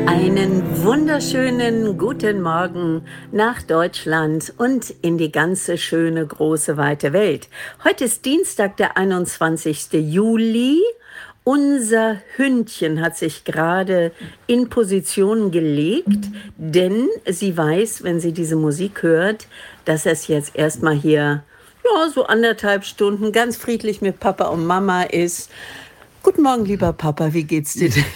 Einen wunderschönen guten Morgen nach Deutschland und in die ganze schöne, große, weite Welt. Heute ist Dienstag, der 21. Juli. Unser Hündchen hat sich gerade in Position gelegt, denn sie weiß, wenn sie diese Musik hört, dass es jetzt erstmal hier so 1,5 Stunden ganz friedlich mit Papa und Mama ist. Guten Morgen, lieber Papa, wie geht's dir denn?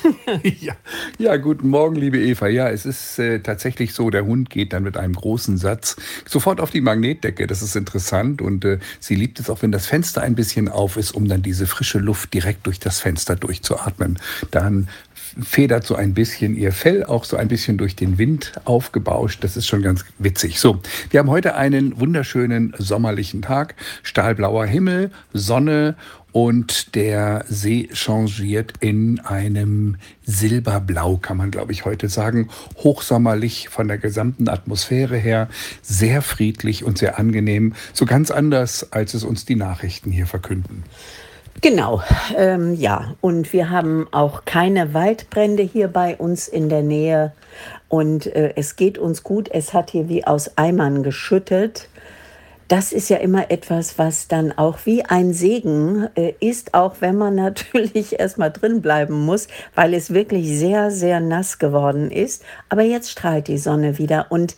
Ja, guten Morgen, liebe Eva. Ja, es ist tatsächlich so, der Hund geht dann mit einem großen Satz sofort auf die Magnetdecke. Das ist interessant und sie liebt es auch, wenn das Fenster ein bisschen auf ist, um dann diese frische Luft direkt durch das Fenster durchzuatmen. Dann federt so ein bisschen ihr Fell auch so ein bisschen durch den Wind aufgebauscht. Das ist schon ganz witzig. So, wir haben heute einen wunderschönen sommerlichen Tag. Stahlblauer Himmel, Sonne und der See changiert in einem Silberblau, kann man, glaube ich, heute sagen. Hochsommerlich von der gesamten Atmosphäre her, sehr friedlich und sehr angenehm. So ganz anders, als es uns die Nachrichten hier verkünden. Genau, ja. Und wir haben auch keine Waldbrände hier bei uns in der Nähe. Und es geht uns gut. Es hat hier wie aus Eimern geschüttet. Das ist ja immer etwas, was dann auch wie ein Segen ist, auch wenn man natürlich erstmal drin bleiben muss, weil es wirklich sehr, sehr nass geworden ist. Aber jetzt strahlt die Sonne wieder und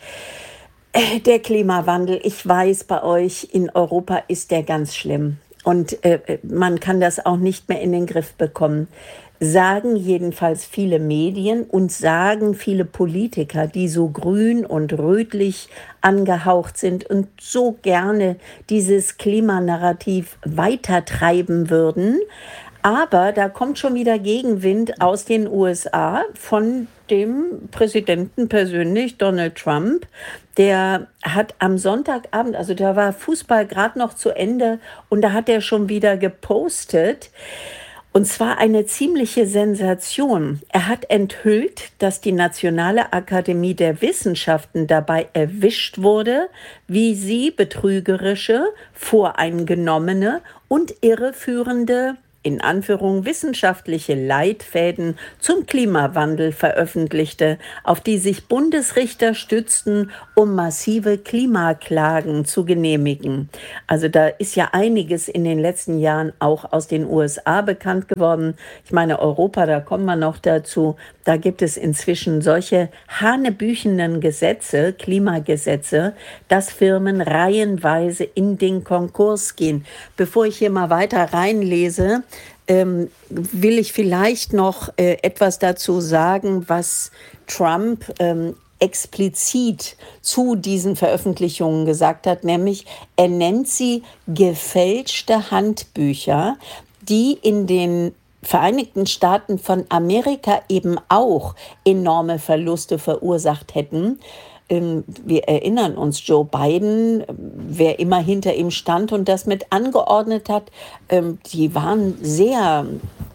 der Klimawandel, ich weiß, bei euch in Europa ist der ganz schlimm. Und man kann das auch nicht mehr in den Griff bekommen. Sagen jedenfalls viele Medien und sagen viele Politiker, die so grün und rötlich angehaucht sind und so gerne dieses Klimanarrativ weitertreiben würden. Aber da kommt schon wieder Gegenwind aus den USA von dem Präsidenten persönlich, Donald Trump. Der hat am Sonntagabend, also da war Fußball gerade noch zu Ende und da hat er schon wieder gepostet. Und zwar eine ziemliche Sensation. Er hat enthüllt, dass die Nationale Akademie der Wissenschaften dabei erwischt wurde, wie sie betrügerische, voreingenommene und irreführende in Anführung wissenschaftliche Leitfäden zum Klimawandel veröffentlichte, auf die sich Bundesrichter stützten, um massive Klimaklagen zu genehmigen. Also da ist ja einiges in den letzten Jahren auch aus den USA bekannt geworden. Ich meine, Europa, da kommen wir noch dazu, da gibt es inzwischen solche hanebüchenden Gesetze, Klimagesetze, dass Firmen reihenweise in den Konkurs gehen. Bevor ich hier mal weiter reinlese, will ich vielleicht noch etwas dazu sagen, was Trump explizit zu diesen Veröffentlichungen gesagt hat, nämlich er nennt sie gefälschte Handbücher, die in den Vereinigten Staaten von Amerika eben auch enorme Verluste verursacht hätten. Wir erinnern uns, Joe Biden, wer immer hinter ihm stand und das mit angeordnet hat, die waren sehr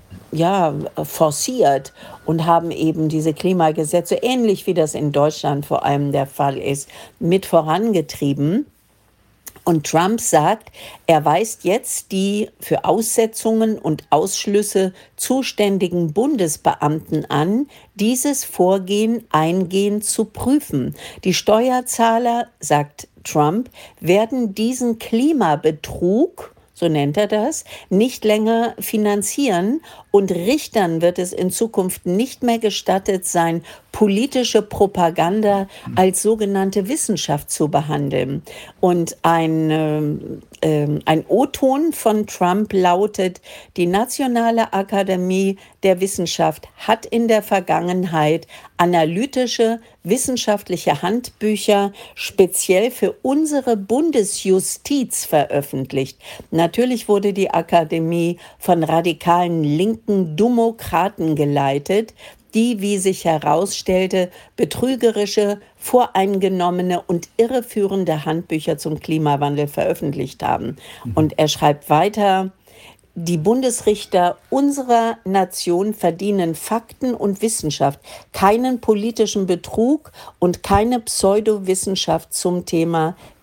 forciert und haben eben diese Klimagesetze, ähnlich wie das in Deutschland vor allem der Fall ist, mit vorangetrieben. Und Trump sagt, er weist jetzt die für Aussetzungen und Ausschlüsse zuständigen Bundesbeamten an, dieses Vorgehen eingehend zu prüfen. Die Steuerzahler, sagt Trump, werden diesen Klimabetrug, so nennt er das, nicht länger finanzieren und Richtern wird es in Zukunft nicht mehr gestattet sein, politische Propaganda als sogenannte Wissenschaft zu behandeln. Und ein O-Ton von Trump lautet, die Nationale Akademie der Wissenschaft hat in der Vergangenheit analytische, wissenschaftliche Handbücher speziell für unsere Bundesjustiz veröffentlicht. Natürlich wurde die Akademie von radikalen linken Demokraten geleitet, die, wie sich herausstellte, betrügerische, voreingenommene und irreführende Handbücher zum Klimawandel veröffentlicht haben. Und er schreibt weiter, die Bundesrichter unserer Nation verdienen Fakten und Wissenschaft, keinen politischen Betrug und keine Pseudowissenschaft zum Thema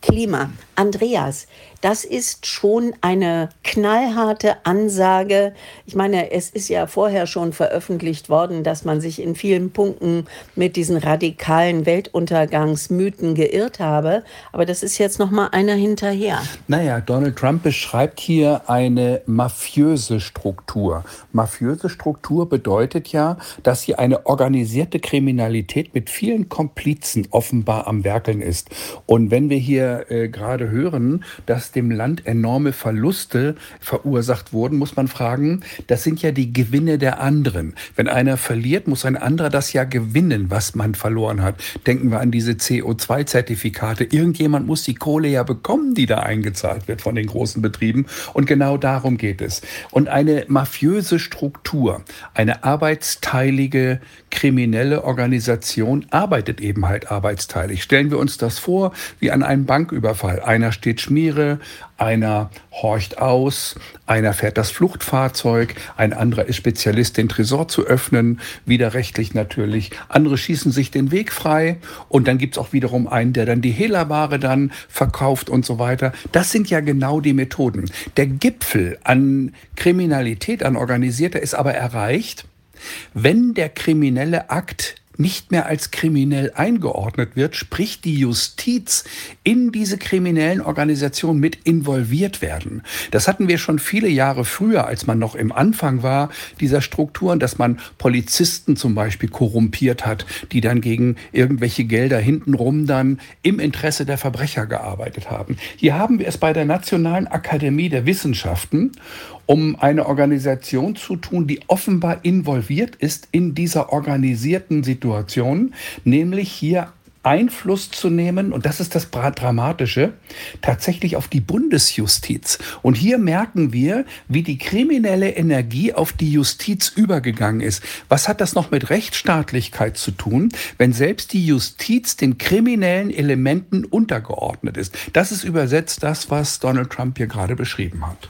Klima. Andreas, das ist schon eine knallharte Ansage. Ich meine, es ist ja vorher schon veröffentlicht worden, dass man sich in vielen Punkten mit diesen radikalen Weltuntergangsmythen geirrt habe. Aber das ist jetzt noch mal einer hinterher. Naja, Donald Trump beschreibt hier eine mafiöse Struktur. Mafiöse Struktur bedeutet ja, dass hier eine organisierte Kriminalität mit vielen Komplizen offenbar am Werkeln ist. Und wenn wir hier gerade hören, dass dem Land enorme Verluste verursacht wurden, muss man fragen, das sind ja die Gewinne der anderen. Wenn einer verliert, muss ein anderer das ja gewinnen, was man verloren hat. Denken wir an diese CO2-Zertifikate. Irgendjemand muss die Kohle ja bekommen, die da eingezahlt wird von den großen Betrieben. Und genau darum geht es. Und eine mafiöse Struktur, eine arbeitsteilige kriminelle Organisation arbeitet eben halt arbeitsteilig. Stellen wir uns das vor wie an einem Banküberfall. Einer steht Schmiere, einer horcht aus, einer fährt das Fluchtfahrzeug, ein anderer ist Spezialist, den Tresor zu öffnen, widerrechtlich natürlich. Andere schießen sich den Weg frei und dann gibt's auch wiederum einen, der dann die Hehlerware dann verkauft und so weiter. Das sind ja genau die Methoden. Der Gipfel an Kriminalität, an Organisierter ist aber erreicht, wenn der kriminelle Akt nicht mehr als kriminell eingeordnet wird, sprich die Justiz in diese kriminellen Organisationen mit involviert werden. Das hatten wir schon viele Jahre früher, als man noch im Anfang war, dieser Strukturen, dass man Polizisten zum Beispiel korrumpiert hat, die dann gegen irgendwelche Gelder hintenrum dann im Interesse der Verbrecher gearbeitet haben. Hier haben wir es bei der Nationalen Akademie der Wissenschaften um eine Organisation zu tun, die offenbar involviert ist in dieser organisierten Situation, nämlich hier Einfluss zu nehmen, und das ist das Dramatische, tatsächlich auf die Bundesjustiz. Und hier merken wir, wie die kriminelle Energie auf die Justiz übergegangen ist. Was hat das noch mit Rechtsstaatlichkeit zu tun, wenn selbst die Justiz den kriminellen Elementen untergeordnet ist? Das ist übersetzt das, was Donald Trump hier gerade beschrieben hat.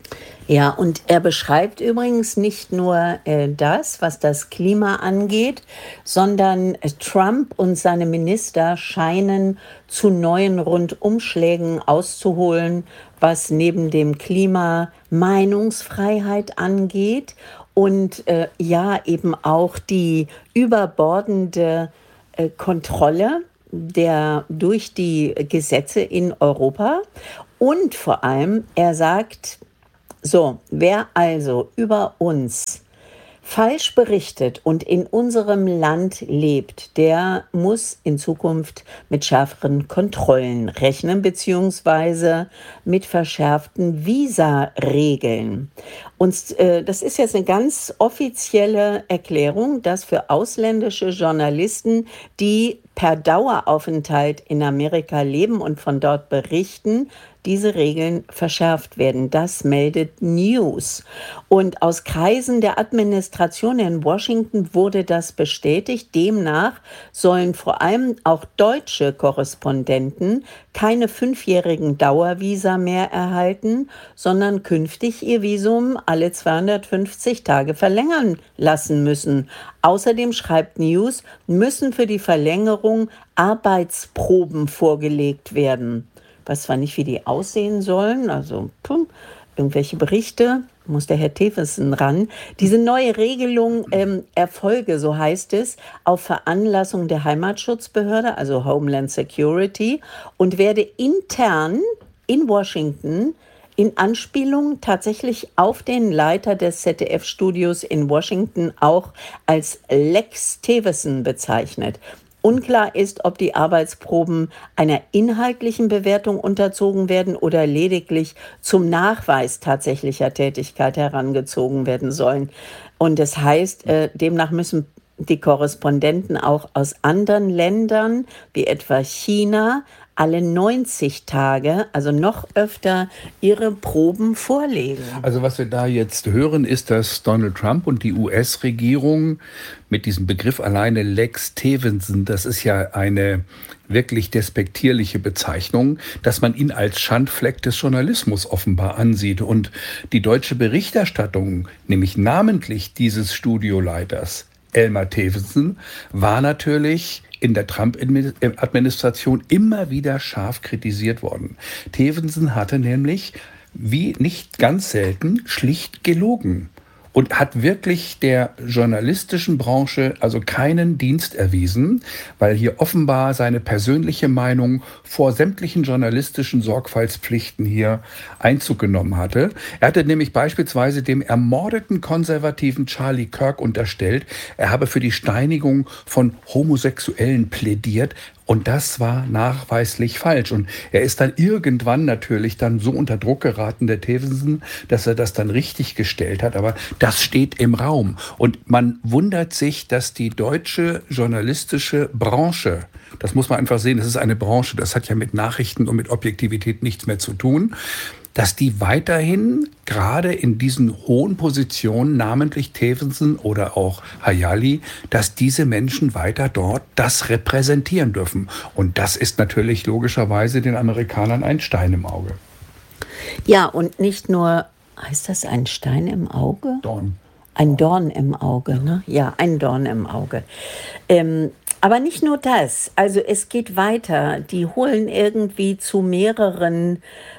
Ja, und er beschreibt übrigens nicht nur das, was das Klima angeht, sondern Trump und seine Minister scheinen zu neuen Rundumschlägen auszuholen, was neben dem Klima Meinungsfreiheit angeht und ja eben auch die überbordende Kontrolle durch die Gesetze in Europa. Und vor allem, er sagt, so, wer also über uns falsch berichtet und in unserem Land lebt, der muss in Zukunft mit schärferen Kontrollen rechnen, beziehungsweise mit verschärften Visa-Regeln. Und das ist jetzt eine ganz offizielle Erklärung, dass für ausländische Journalisten, die per Daueraufenthalt in Amerika leben und von dort berichten, diese Regeln verschärft werden. Das meldet News. Und aus Kreisen der Administration in Washington wurde das bestätigt. Demnach sollen vor allem auch deutsche Korrespondenten keine 5-jährigen Dauervisa mehr erhalten, sondern künftig ihr Visum alle 250 Tage verlängern lassen müssen. Außerdem schreibt News, müssen für die Verlängerung Arbeitsproben vorgelegt werden. Ich weiß zwar nicht, wie die aussehen sollen, also irgendwelche Berichte, muss der Herr Teveson ran. Diese neue Regelung erfolge, so heißt es, auf Veranlassung der Heimatschutzbehörde, also Homeland Security, und werde intern in Washington in Anspielung tatsächlich auf den Leiter des ZDF-Studios in Washington auch als Lex Teveson bezeichnet. Unklar ist, ob die Arbeitsproben einer inhaltlichen Bewertung unterzogen werden oder lediglich zum Nachweis tatsächlicher Tätigkeit herangezogen werden sollen. Und das heißt, demnach müssen die Korrespondenten auch aus anderen Ländern, wie etwa China, alle 90 Tage, also noch öfter, ihre Proben vorlegen. Also was wir da jetzt hören, ist, dass Donald Trump und die US-Regierung mit diesem Begriff alleine Lex Teveson, das ist ja eine wirklich despektierliche Bezeichnung, dass man ihn als Schandfleck des Journalismus offenbar ansieht. Und die deutsche Berichterstattung, nämlich namentlich dieses Studioleiters, Elmer Stevenson war natürlich in der Trump-Administration immer wieder scharf kritisiert worden. Stevenson hatte nämlich, wie nicht ganz selten, schlicht gelogen und hat wirklich der journalistischen Branche also keinen Dienst erwiesen, weil hier offenbar seine persönliche Meinung vor sämtlichen journalistischen Sorgfaltspflichten hier Einzug genommen hatte. Er hatte nämlich beispielsweise dem ermordeten konservativen Charlie Kirk unterstellt, er habe für die Steinigung von Homosexuellen plädiert. Und das war nachweislich falsch. Und er ist dann irgendwann natürlich dann so unter Druck geraten, der Stevenson, dass er das dann richtig gestellt hat. Aber das steht im Raum. Und man wundert sich, dass die deutsche journalistische Branche, das muss man einfach sehen, das ist eine Branche, das hat ja mit Nachrichten und mit Objektivität nichts mehr zu tun, dass die weiterhin gerade in diesen hohen Positionen, namentlich Stevenson oder auch Hayali, dass diese Menschen weiter dort das repräsentieren dürfen. Und das ist natürlich logischerweise den Amerikanern ein Stein im Auge. Ja, und nicht nur, heißt das ein Stein im Auge? Dorn. Ein Dorn im Auge, ne? Ja, ein Dorn im Auge. Aber nicht nur das. Also es geht weiter. Die holen irgendwie zu mehreren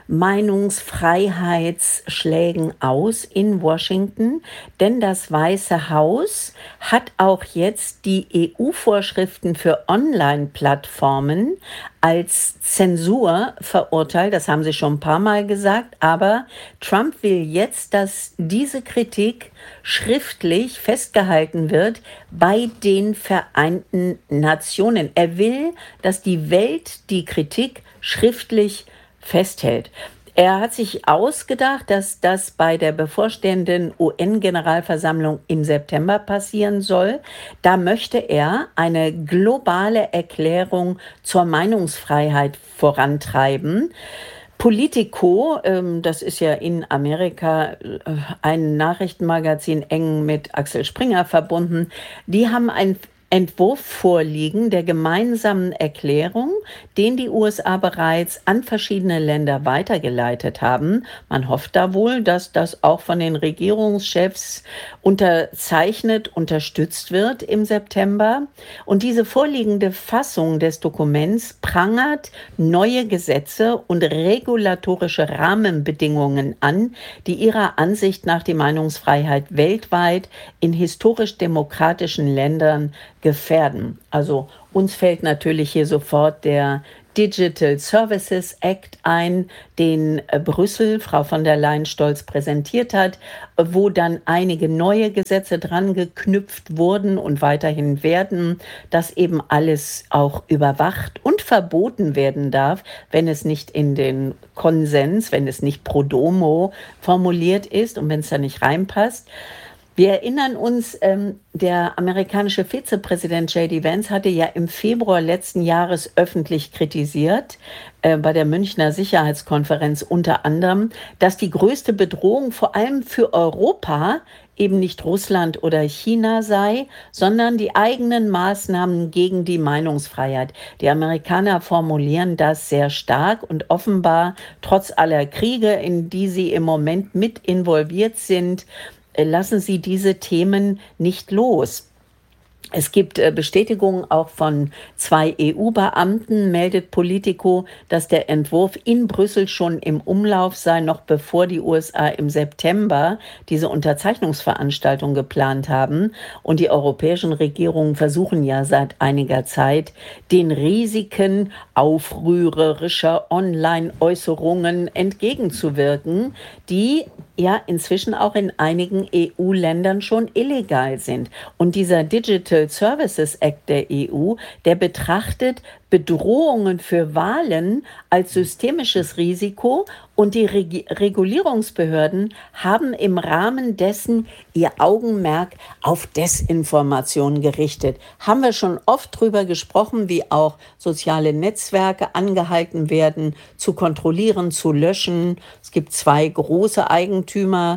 Meinungsfreiheitsschlägen aus in Washington, denn das Weiße Haus hat auch jetzt die EU-Vorschriften für Online-Plattformen als Zensur verurteilt. Das haben sie schon ein paar Mal gesagt, aber Trump will jetzt, dass diese Kritik schriftlich festgehalten wird bei den Vereinten Nationen. Er will, dass die Welt die Kritik schriftlich festhält. Er hat sich ausgedacht, dass das bei der bevorstehenden UN-Generalversammlung im September passieren soll. Da möchte er eine globale Erklärung zur Meinungsfreiheit vorantreiben. Politico, das ist ja in Amerika ein Nachrichtenmagazin eng mit Axel Springer verbunden, die haben ein Entwurf vorliegen der gemeinsamen Erklärung, den die USA bereits an verschiedene Länder weitergeleitet haben. Man hofft da wohl, dass das auch von den Regierungschefs unterstützt wird im September. Und diese vorliegende Fassung des Dokuments prangert neue Gesetze und regulatorische Rahmenbedingungen an, die ihrer Ansicht nach die Meinungsfreiheit weltweit in historisch demokratischen Ländern gefährden. Also uns fällt natürlich hier sofort der Digital Services Act ein, den Brüssel, Frau von der Leyen, stolz präsentiert hat, wo dann einige neue Gesetze dran geknüpft wurden und weiterhin werden, dass eben alles auch überwacht und verboten werden darf, wenn es nicht in den Konsens, wenn es nicht pro domo formuliert ist und wenn es da nicht reinpasst. Wir erinnern uns, der amerikanische Vizepräsident J.D. Vance hatte ja im Februar letzten Jahres öffentlich kritisiert, bei der Münchner Sicherheitskonferenz unter anderem, dass die größte Bedrohung vor allem für Europa eben nicht Russland oder China sei, sondern die eigenen Maßnahmen gegen die Meinungsfreiheit. Die Amerikaner formulieren das sehr stark und offenbar trotz aller Kriege, in die sie im Moment mit involviert sind, lassen sie diese Themen nicht los. Es gibt Bestätigungen auch von 2 EU-Beamten, meldet Politico, dass der Entwurf in Brüssel schon im Umlauf sei, noch bevor die USA im September diese Unterzeichnungsveranstaltung geplant haben. Und die europäischen Regierungen versuchen ja seit einiger Zeit, den Risiken aufrührerischer Online-Äußerungen entgegenzuwirken, die ja inzwischen auch in einigen EU-Ländern schon illegal sind. Und dieser Digital Services Act der EU, der betrachtet Bedrohungen für Wahlen als systemisches Risiko und die Regulierungsbehörden haben im Rahmen dessen ihr Augenmerk auf Desinformation gerichtet. Haben wir schon oft drüber gesprochen, wie auch soziale Netzwerke angehalten werden, zu kontrollieren, zu löschen. Es gibt 2 große Eigentümer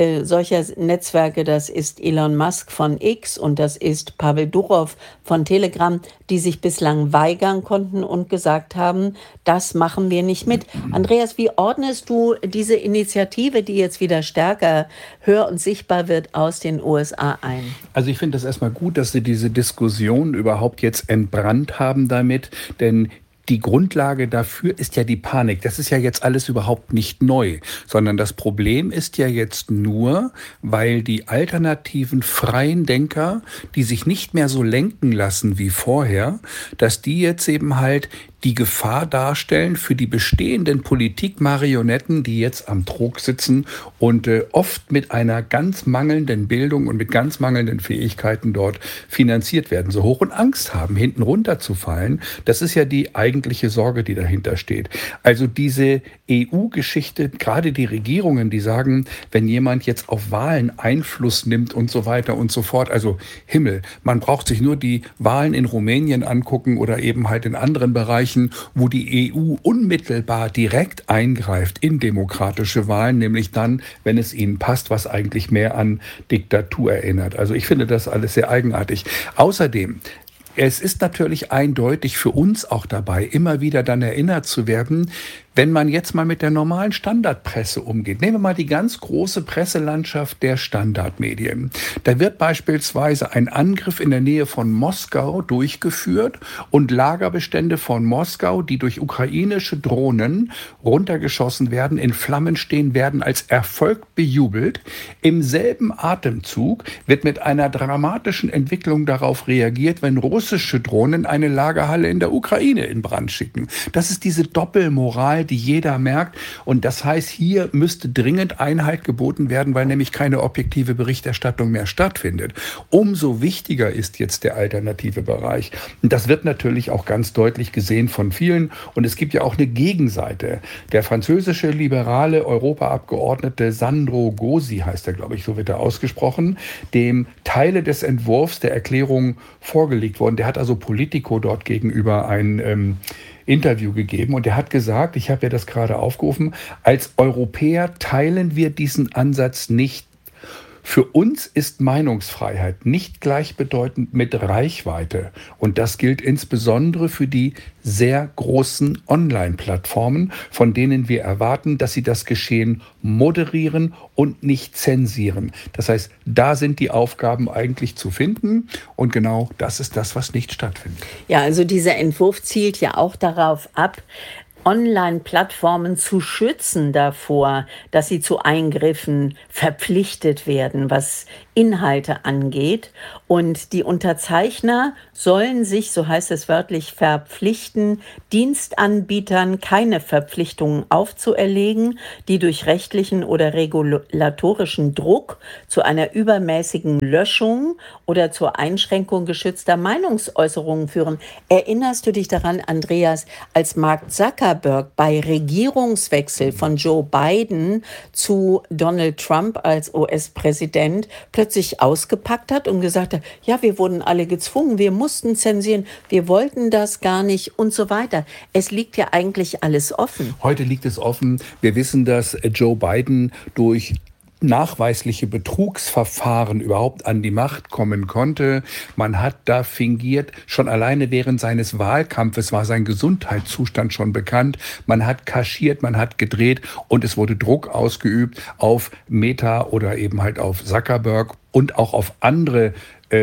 solcher Netzwerke, das ist Elon Musk von X und das ist Pavel Durov von Telegram, die sich bislang weigern konnten und gesagt haben, das machen wir nicht mit. Andreas, wie ordnest du diese Initiative, die jetzt wieder stärker hör- und sichtbar wird, aus den USA ein? Also ich finde das erstmal gut, dass Sie diese Diskussion überhaupt jetzt entbrannt haben damit, denn die Grundlage dafür ist ja die Panik. Das ist ja jetzt alles überhaupt nicht neu, sondern das Problem ist ja jetzt nur, weil die alternativen freien Denker, die sich nicht mehr so lenken lassen wie vorher, dass die jetzt eben halt die Gefahr darstellen für die bestehenden Politikmarionetten, die jetzt am Trog sitzen und oft mit einer ganz mangelnden Bildung und mit ganz mangelnden Fähigkeiten dort finanziert werden, so hoch und Angst haben, hinten runterzufallen. Das ist ja die eigentliche Sorge, die dahinter steht. Also diese EU-Geschichte, gerade die Regierungen, die sagen, wenn jemand jetzt auf Wahlen Einfluss nimmt und so weiter und so fort, also Himmel, man braucht sich nur die Wahlen in Rumänien angucken oder eben halt in anderen Bereichen, wo die EU unmittelbar direkt eingreift in demokratische Wahlen, nämlich dann, wenn es ihnen passt, was eigentlich mehr an Diktatur erinnert. Also ich finde das alles sehr eigenartig. Außerdem, es ist natürlich eindeutig für uns auch dabei, immer wieder dann erinnert zu werden, wenn man jetzt mal mit der normalen Standardpresse umgeht. Nehmen wir mal die ganz große Presselandschaft der Standardmedien. Da wird beispielsweise ein Angriff in der Nähe von Moskau durchgeführt und Lagerbestände von Moskau, die durch ukrainische Drohnen runtergeschossen werden, in Flammen stehen, werden als Erfolg bejubelt. Im selben Atemzug wird mit einer dramatischen Entwicklung darauf reagiert, wenn russische Drohnen eine Lagerhalle in der Ukraine in Brand schicken. Das ist diese Doppelmoral, die jeder merkt. Und das heißt, hier müsste dringend Einhalt geboten werden, weil nämlich keine objektive Berichterstattung mehr stattfindet. Umso wichtiger ist jetzt der alternative Bereich. Und das wird natürlich auch ganz deutlich gesehen von vielen. Und es gibt ja auch eine Gegenseite. Der französische liberale Europaabgeordnete Sandro Gosi, heißt er, glaube ich, so wird er ausgesprochen, dem Teile des Entwurfs der Erklärung vorgelegt wurden. Der hat also Politico dort gegenüber ein Interview gegeben und er hat gesagt, ich habe ja das gerade aufgerufen, als Europäer teilen wir diesen Ansatz nicht. Für uns ist Meinungsfreiheit nicht gleichbedeutend mit Reichweite. Und das gilt insbesondere für die sehr großen Online-Plattformen, von denen wir erwarten, dass sie das Geschehen moderieren und nicht zensieren. Das heißt, da sind die Aufgaben eigentlich zu finden. Und genau das ist das, was nicht stattfindet. Ja, also dieser Entwurf zielt ja auch darauf ab, Online-Plattformen zu schützen davor, dass sie zu Eingriffen verpflichtet werden, was Inhalte angeht. Und die Unterzeichner sollen sich, so heißt es wörtlich, verpflichten, Dienstanbietern keine Verpflichtungen aufzuerlegen, die durch rechtlichen oder regulatorischen Druck zu einer übermäßigen Löschung oder zur Einschränkung geschützter Meinungsäußerungen führen. Erinnerst du dich daran, Andreas, als Mark Zuckerberg bei Regierungswechsel von Joe Biden zu Donald Trump als US-Präsident plötzlich ausgepackt hat und gesagt hat, ja, wir wurden alle gezwungen, wir mussten zensieren, wir wollten das gar nicht und so weiter. Es liegt ja eigentlich alles offen. Heute liegt es offen. Wir wissen, dass Joe Biden durch nachweisliche Betrugsverfahren überhaupt an die Macht kommen konnte. Man hat da fingiert, schon alleine während seines Wahlkampfes war sein Gesundheitszustand schon bekannt. Man hat kaschiert, man hat gedreht und es wurde Druck ausgeübt auf Meta oder eben halt auf Zuckerberg und auch auf andere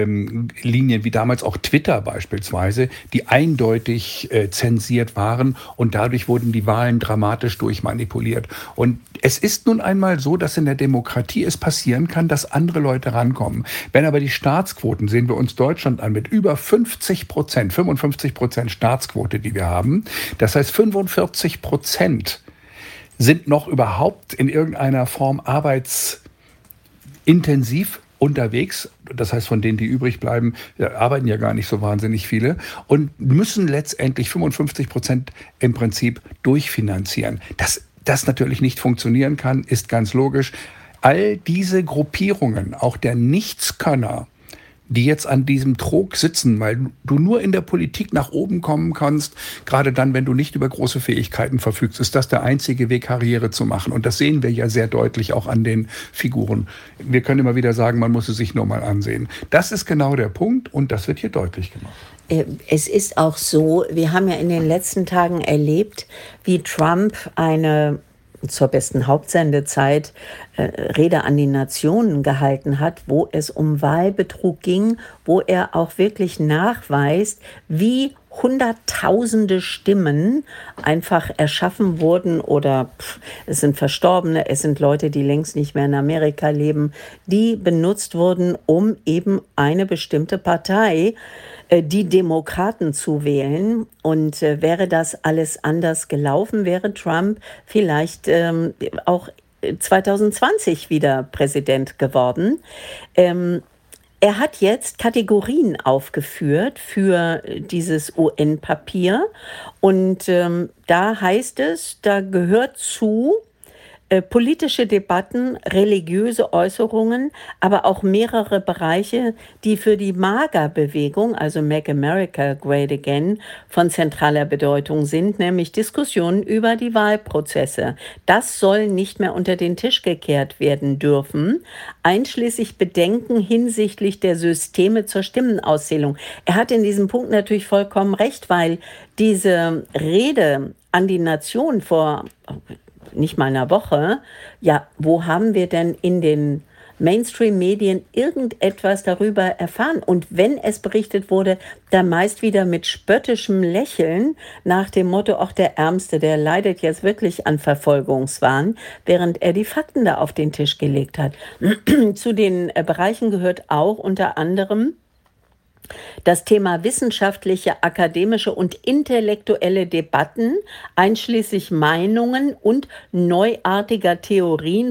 Linien, wie damals auch Twitter beispielsweise, die eindeutig zensiert waren und dadurch wurden die Wahlen dramatisch durchmanipuliert. Und es ist nun einmal so, dass in der Demokratie es passieren kann, dass andere Leute rankommen. Wenn aber die Staatsquoten, sehen wir uns Deutschland an, mit über 50%, 55% Staatsquote, die wir haben, das heißt 45% sind noch überhaupt in irgendeiner Form arbeitsintensiv unterwegs, das heißt von denen, die übrig bleiben, arbeiten ja gar nicht so wahnsinnig viele und müssen letztendlich 55% im Prinzip durchfinanzieren. Dass das natürlich nicht funktionieren kann, ist ganz logisch. All diese Gruppierungen, auch der Nichtskönner, die jetzt an diesem Trog sitzen, weil du nur in der Politik nach oben kommen kannst, gerade dann, wenn du nicht über große Fähigkeiten verfügst, ist das der einzige Weg, Karriere zu machen. Und das sehen wir ja sehr deutlich auch an den Figuren. Wir können immer wieder sagen, man muss es sich nur mal ansehen. Das ist genau der Punkt und das wird hier deutlich gemacht. Es ist auch so, wir haben ja in den letzten Tagen erlebt, wie Trump eine zur besten Hauptsendezeit Rede an die Nationen gehalten hat, wo es um Wahlbetrug ging, wo er auch wirklich nachweist, wie Hunderttausende Stimmen einfach erschaffen wurden oder es sind Verstorbene, es sind Leute, die längst nicht mehr in Amerika leben, die benutzt wurden, um eben eine bestimmte Partei, die Demokraten zu wählen. Und wäre das alles anders gelaufen, wäre Trump vielleicht auch 2020 wieder Präsident geworden. Er hat jetzt Kategorien aufgeführt für dieses UN-Papier. Und da heißt es, da gehört zu politische Debatten, religiöse Äußerungen, aber auch mehrere Bereiche, die für die MAGA-Bewegung, also Make America Great Again, von zentraler Bedeutung sind, nämlich Diskussionen über die Wahlprozesse. Das soll nicht mehr unter den Tisch gekehrt werden dürfen, einschließlich Bedenken hinsichtlich der Systeme zur Stimmenauszählung. Er hat in diesem Punkt natürlich vollkommen recht, weil diese Rede an die Nation vor nicht mal einer Woche, ja, wo haben wir denn in den Mainstream-Medien irgendetwas darüber erfahren? Und wenn es berichtet wurde, dann meist wieder mit spöttischem Lächeln nach dem Motto, auch der Ärmste, der leidet jetzt wirklich an Verfolgungswahn, während er die Fakten da auf den Tisch gelegt hat. Zu den Bereichen gehört auch unter anderem das Thema wissenschaftliche, akademische und intellektuelle Debatten, einschließlich Meinungen und neuartiger Theorien